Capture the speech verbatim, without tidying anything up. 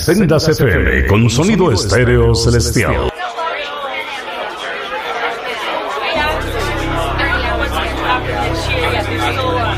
Sendas F M con sonido estéreo celestial. Yeah, I was like, after this year, yeah, there's still, uh,